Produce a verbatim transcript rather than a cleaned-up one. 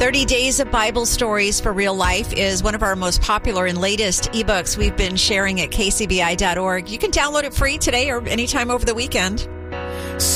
thirty Days of Bible Stories for Real Life is one of our most popular and latest ebooks we've been sharing at k c b i dot org. You can download it free today or anytime over the weekend.